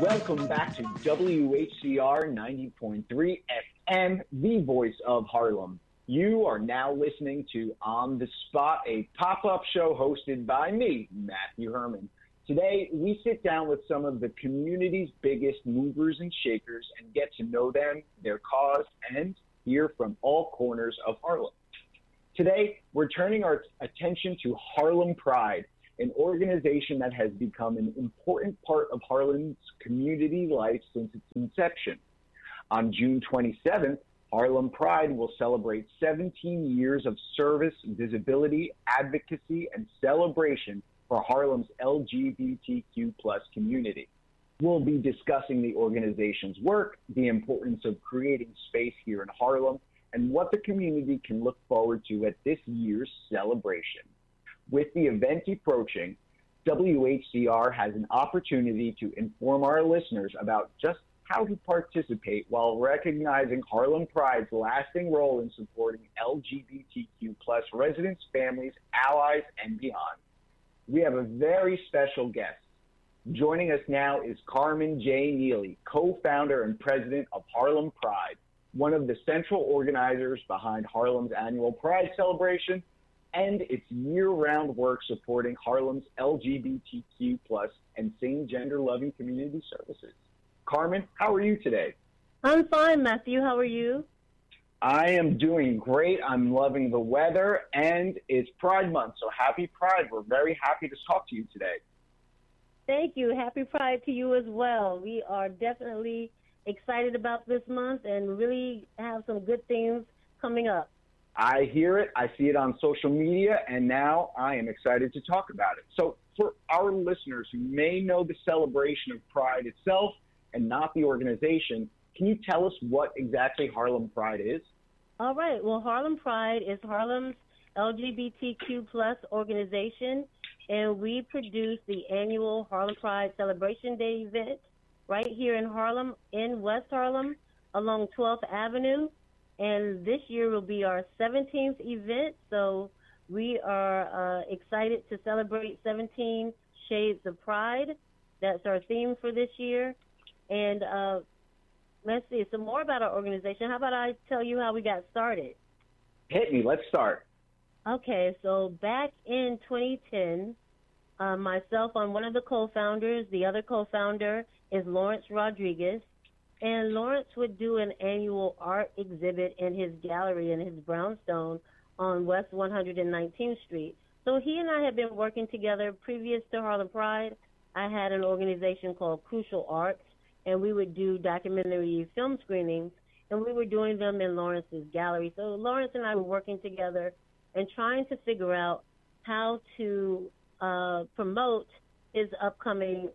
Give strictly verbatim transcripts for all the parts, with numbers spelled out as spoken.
Welcome back to W H C R ninety point three F M, the voice of Harlem. You are now listening to On the Spot, a pop-up show hosted by me, Matthew Herman. Today, we sit down with some of the community's biggest movers and shakers and get to know them, their cause, and hear from all corners of Harlem. Today, we're turning our attention to Harlem Pride, an organization that has become an important part of Harlem's community life since its inception. On June twenty-seventh, Harlem Pride will celebrate seventeen years of service, visibility, advocacy, and celebration for Harlem's L G B T Q plus community. We'll be discussing the organization's work, the importance of creating space here in Harlem, and what the community can look forward to at this year's celebration. With the event approaching, W H C R has an opportunity to inform our listeners about just how to participate while recognizing Harlem Pride's lasting role in supporting L G B T Q plus residents, families, allies, and beyond. We have a very special guest. Joining us now is Carmen J. Neely, co-founder and president of Harlem Pride, one of the central organizers behind Harlem's annual Pride celebration and its year-round work supporting Harlem's L G B T Q plus and same gender-loving community services. Carmen, how are you today? I'm fine, Matthew. How are you? I am doing great. I'm loving the weather, and it's Pride Month, so happy Pride. We're very happy to talk to you today. Thank you. Happy Pride to you as well. We are definitely excited about this month and really have some good things coming up. I hear it, I see it on social media, and now I am excited to talk about it. So for our listeners who may know the celebration of Pride itself and not the organization, can you tell us what exactly Harlem Pride is? All right. Well, Harlem Pride is Harlem's L G B T Q plus organization, and we produce the annual Harlem Pride Celebration Day event right here in Harlem, in West Harlem, along twelfth Avenue. And this year will be our seventeenth event, so we are uh, excited to celebrate seventeen Shades of Pride. That's our theme for this year. And uh, let's see, some more about our organization. How about I tell you how we got started? Hit me. Let's start. Okay, so back in twenty ten, uh, myself, I'm one of the co-founders. The other co-founder is Lawrence Rodriguez. And Lawrence would do an annual art exhibit in his gallery in his brownstone on West one hundred nineteenth Street. So he and I had been working together previous to Harlem Pride. I had an organization called Crucial Arts, and we would do documentary film screenings, and we were doing them in Lawrence's gallery. So Lawrence and I were working together and trying to figure out how to uh, promote his upcoming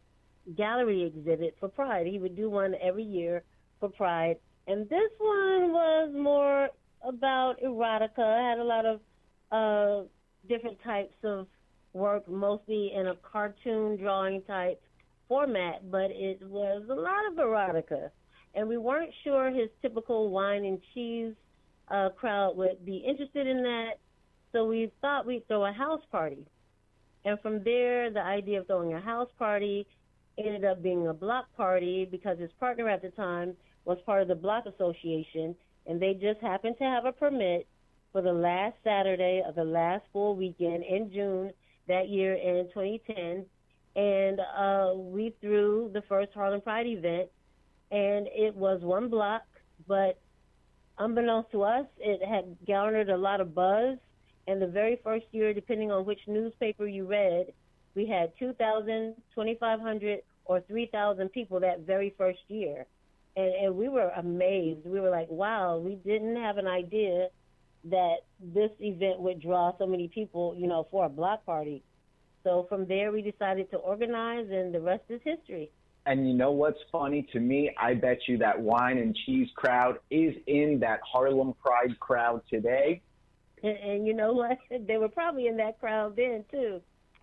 gallery exhibit for Pride. He would do one every year for Pride. And this one was more about erotica. Had a lot of uh, different types of work, mostly in a cartoon drawing type format, but it was a lot of erotica. And we weren't sure his typical wine and cheese uh, crowd would be interested in that, so we thought we'd throw a house party. And from there, the idea of throwing a house party ended up being a block party because his partner at the time was part of the Block Association, and they just happened to have a permit for the last Saturday of the last full weekend in June that year in twenty ten. And uh, we threw the first Harlem Pride event, and it was one block, but unbeknownst to us, it had garnered a lot of buzz. And the very first year, depending on which newspaper you read, we had two thousand, twenty-five hundred, or three thousand people that very first year. And, and we were amazed. We were like, wow, we didn't have an idea that this event would draw so many people, you know, for a block party. So from there, we decided to organize, and the rest is history. And you know what's funny to me? I bet you that wine and cheese crowd is in that Harlem Pride crowd today. And, and you know what? They were probably in that crowd then, too.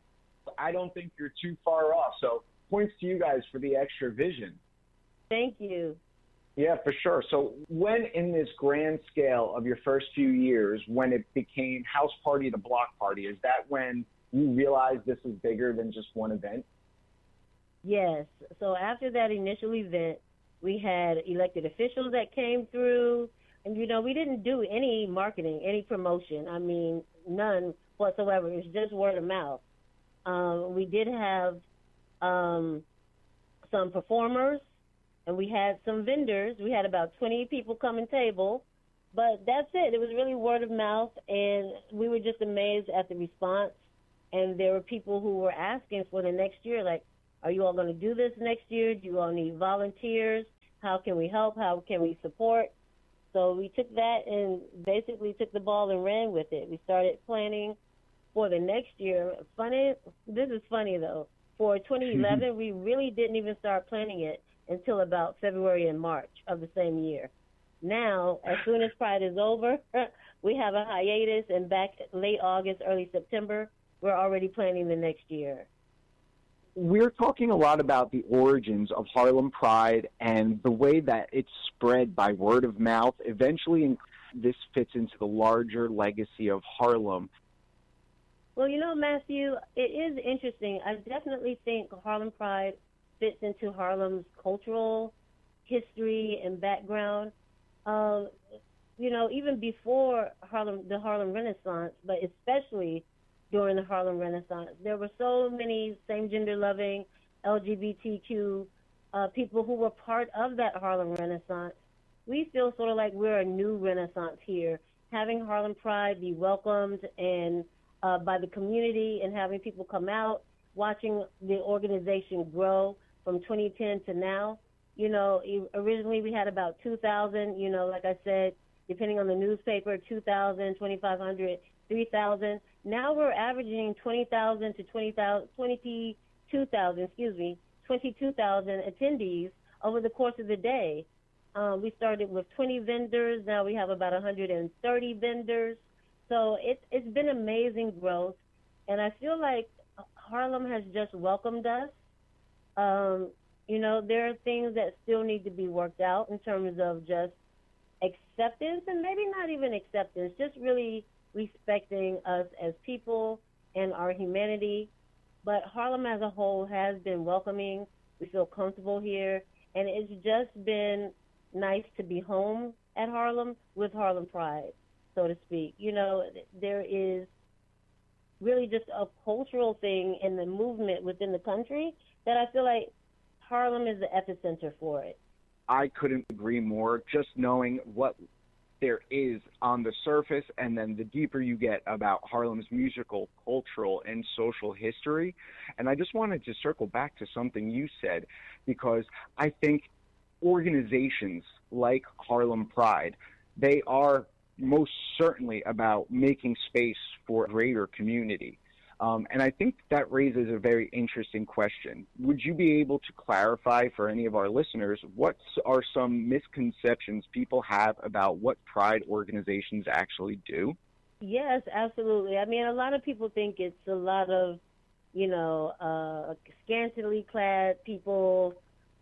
I don't think you're too far off. So points to you guys for the extra vision. Thank you. Yeah, for sure. So when in this grand scale of your first few years, when it became house party to block party, is that when you realized this is bigger than just one event? Yes. So after that initial event, we had elected officials that came through. And, you know, we didn't do any marketing, any promotion. I mean, none whatsoever. It was just word of mouth. Um, we did have um, some performers, and we had some vendors. We had about twenty people come and table. But that's it. It was really word of mouth, and we were just amazed at the response. And there were people who were asking for the next year, like, are you all going to do this next year? Do you all need volunteers? How can we help? How can we support? So we took that and basically took the ball and ran with it. We started planning for the next year. Funny, this is funny though. For twenty eleven, we really didn't even start planning it until about February and March of the same year. Now, as soon as Pride is over, we have a hiatus, and back late August, early September, we're already planning the next year. We're talking a lot about the origins of Harlem Pride and the way that it's spread by word of mouth. Eventually, this fits into the larger legacy of Harlem. Well, you know, Matthew, it is interesting. I definitely think Harlem Pride fits into Harlem's cultural history and background. Uh, you know, even before Harlem, the Harlem Renaissance, but especially during the Harlem Renaissance, there were so many same-gender loving L G B T Q uh, people who were part of that Harlem Renaissance. We feel sort of like we're a new Renaissance here, having Harlem Pride be welcomed and uh, by the community and having people come out, watching the organization grow from twenty ten to now. You know, originally we had about two thousand, you know, like I said, depending on the newspaper, two thousand, twenty-five hundred, three thousand. Now we're averaging twenty thousand to twenty thousand, twenty-two thousand, excuse me, twenty-two thousand attendees over the course of the day. Um, we started with twenty vendors. Now we have about one hundred thirty vendors. So it, it's been amazing growth. And I feel like Harlem has just welcomed us. Um, you know, there are things that still need to be worked out in terms of just acceptance, and maybe not even acceptance, just really respecting us as people and our humanity. But Harlem as a whole has been welcoming. We feel comfortable here, and it's just been nice to be home at Harlem with Harlem Pride, so to speak. You know, there is really just a cultural thing in the movement within the country that I feel like Harlem is the epicenter for it. I couldn't agree more. Just knowing what there is on the surface, and then the deeper you get about Harlem's musical, cultural, and social history. And I just wanted to circle back to something you said, because I think organizations like Harlem Pride, they are most certainly about making space for a greater community. Um, and I think that raises a very interesting question. Would you be able to clarify for any of our listeners what are some misconceptions people have about what Pride organizations actually do? Yes, absolutely. I mean, a lot of people think it's a lot of, you know, uh, scantily clad people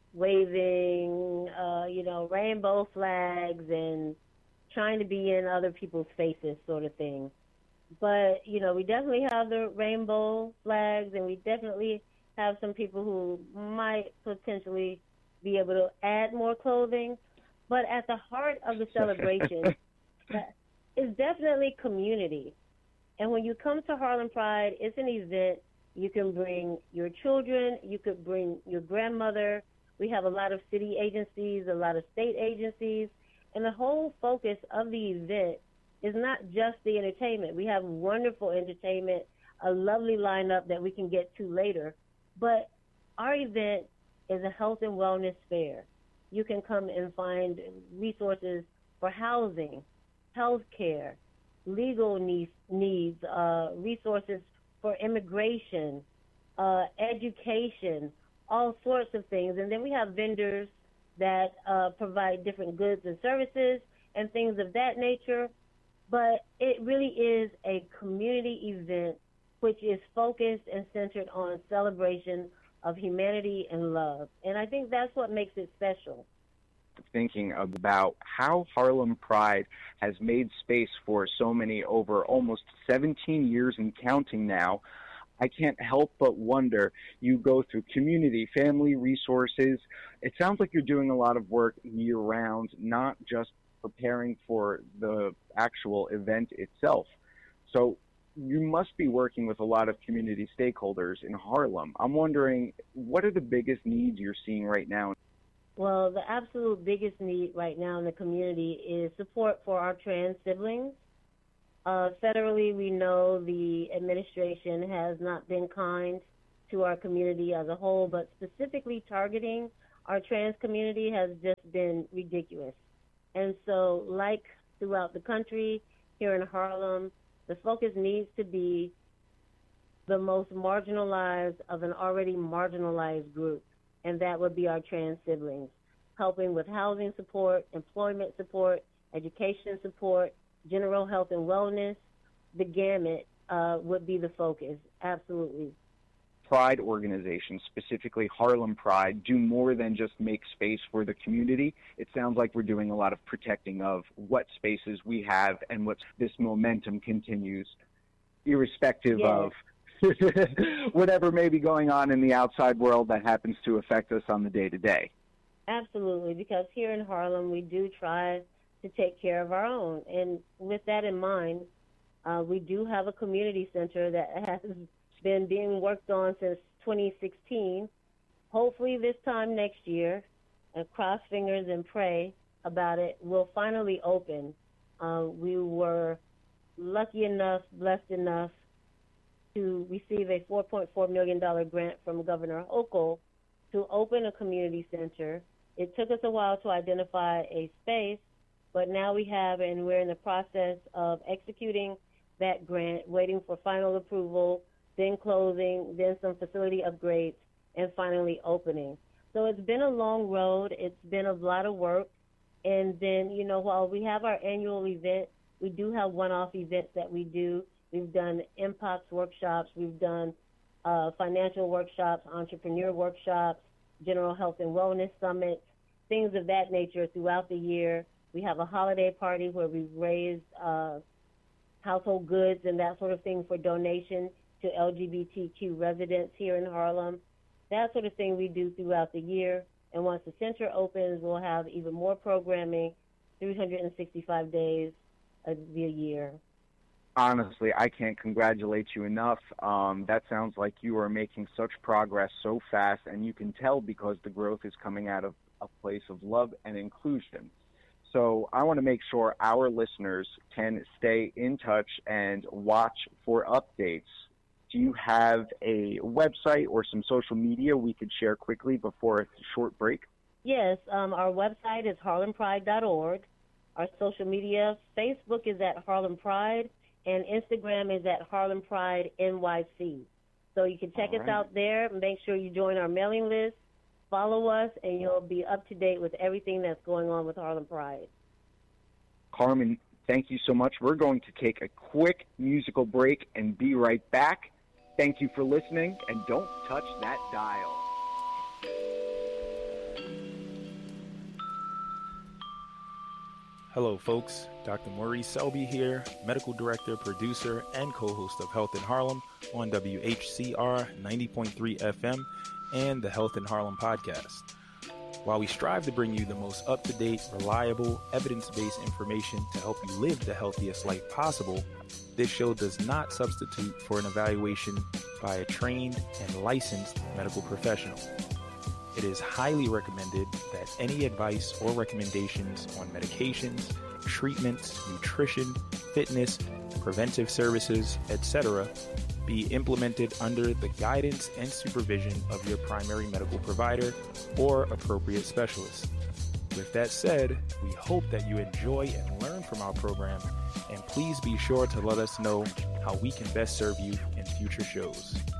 waving, uh, you know, rainbow flags and trying to be in other people's faces sort of thing. But, you know, we definitely have the rainbow flags, and we definitely have some people who might potentially be able to add more clothing. But at the heart of the celebration is definitely community. And when you come to Harlem Pride, it's an event. You can bring your children. You could bring your grandmother. We have a lot of city agencies, a lot of state agencies. And the whole focus of the event is not just the entertainment. We have wonderful entertainment, a lovely lineup that we can get to later. But our event is a health and wellness fair. You can come and find resources for housing, health care, legal needs, needs uh, resources for immigration, uh, education, all sorts of things. And then we have vendors that uh, provide different goods and services and things of that nature. But it really is a community event which is focused and centered on celebration of humanity and love. And I think that's what makes it special. Thinking about how Harlem Pride has made space for so many over almost seventeen years and counting now. I can't help but wonder, you go through community, family resources. It sounds like you're doing a lot of work year-round, not just preparing for the actual event itself. So you must be working with a lot of community stakeholders in Harlem. I'm wondering, what are the biggest needs you're seeing right now? Well, the absolute biggest need right now in the community is support for our trans siblings. Uh, federally, we know the administration has not been kind to our community as a whole, but specifically targeting our trans community has just been ridiculous. And so, like throughout the country, here in Harlem, the focus needs to be the most marginalized of an already marginalized group, and that would be our trans siblings, helping with housing support, employment support, education support, general health and wellness. The gamut uh, would be the focus, absolutely. Pride organizations, specifically Harlem Pride, do more than just make space for the community. It sounds like we're doing a lot of protecting of what spaces we have and what this momentum continues, irrespective Yes. of whatever may be going on in the outside world that happens to affect us on the day-to-day. Absolutely, because here in Harlem, we do try to take care of our own. And with that in mind, uh, we do have a community center that has been being worked on since twenty sixteen. Hopefully this time next year, and cross fingers and pray about it, will finally open. Uh, we were lucky enough, blessed enough to receive a four point four million dollars grant from Governor Hochul to open a community center. It took us a while to identify a space, but now we have, and we're in the process of executing that grant, waiting for final approval, then closing, then some facility upgrades, and finally opening. So it's been a long road. It's been a lot of work. And then, you know, while we have our annual event, we do have one-off events that we do. We've done impact workshops. We've done uh, financial workshops, entrepreneur workshops, general health and wellness summits, things of that nature throughout the year. We have a holiday party where we've raised uh, household goods and that sort of thing for donation to L G B T Q residents here in Harlem. That sort of thing we do throughout the year. And once the center opens, we'll have even more programming, three hundred sixty-five days of the year. Honestly, I can't congratulate you enough. Um, that sounds like you are making such progress so fast, and you can tell because the growth is coming out of a place of love and inclusion. So I want to make sure our listeners can stay in touch and watch for updates. Do you have a website or some social media we could share quickly before a short break? Yes, um, our website is harlem pride dot org. Our social media, Facebook is at Harlem Pride, and Instagram is at Harlem Pride N Y C. So you can check All us right. out there. Make sure you join our mailing list, follow us, and you'll be up to date with everything that's going on with Harlem Pride. Carmen, thank you so much. We're going to take a quick musical break and be right back. Thank you for listening, and don't touch that dial. Hello, folks. Doctor Maurice Selby here, medical director, producer, and co-host of Health in Harlem on W H C R ninety point three F M and the Health in Harlem podcast. While we strive to bring you the most up-to-date, reliable, evidence-based information to help you live the healthiest life possible, this show does not substitute for an evaluation by a trained and licensed medical professional. It is highly recommended that any advice or recommendations on medications, treatments, nutrition, fitness, preventive services, et cetera be implemented under the guidance and supervision of your primary medical provider or appropriate specialist. With that said, we hope that you enjoy and learn from our program, and please be sure to let us know how we can best serve you in future shows.